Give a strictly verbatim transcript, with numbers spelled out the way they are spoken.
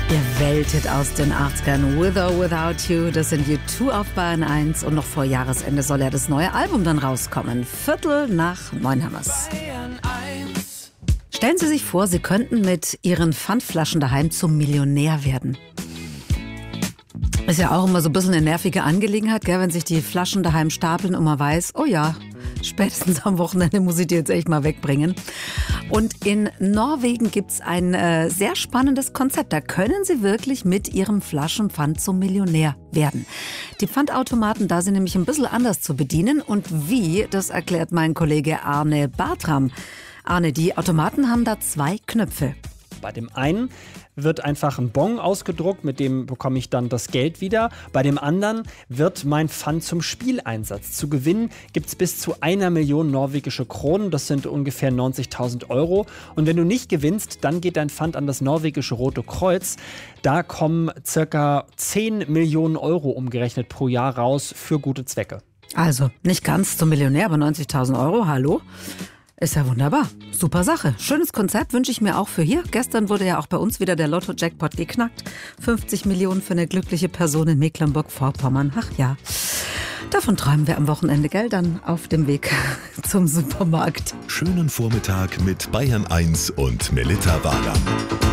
Ihr Welthit aus den achtzigern, With or Without You, das sind U zwei auf Bayern eins und noch vor Jahresende soll ja das neue Album dann rauskommen. Viertel nach neun haben wir's. Stellen Sie sich vor, Sie könnten mit Ihren Pfandflaschen daheim zum Millionär werden. Ist ja auch immer so ein bisschen eine nervige Angelegenheit, gell, wenn sich die Flaschen daheim stapeln und man weiß, oh ja, spätestens am Wochenende muss ich die jetzt echt mal wegbringen. Und in Norwegen gibt's ein äh, sehr spannendes Konzept. Da können Sie wirklich mit Ihrem Flaschenpfand zum Millionär werden. Die Pfandautomaten da sind nämlich ein bisschen anders zu bedienen. Und wie, das erklärt mein Kollege Arne Bartram. Arne, die Automaten haben da zwei Knöpfe. Bei dem einen wird einfach ein Bon ausgedruckt, mit dem bekomme ich dann das Geld wieder. Bei dem anderen wird mein Pfand zum Spieleinsatz. Zu gewinnen gibt es bis zu einer Million norwegische Kronen, das sind ungefähr neunzigtausend Euro. Und wenn du nicht gewinnst, dann geht dein Pfand an das norwegische Rote Kreuz. Da kommen circa zehn Millionen Euro umgerechnet pro Jahr raus für gute Zwecke. Also nicht ganz zum Millionär, aber neunzigtausend Euro, hallo? Ist ja wunderbar. Super Sache. Schönes Konzept wünsche ich mir auch für hier. Gestern wurde ja auch bei uns wieder der Lotto-Jackpot geknackt. fünfzig Millionen für eine glückliche Person in Mecklenburg-Vorpommern. Ach ja, davon träumen wir am Wochenende, gell? Dann auf dem Weg zum Supermarkt. Schönen Vormittag mit Bayern eins und Melitta Wader.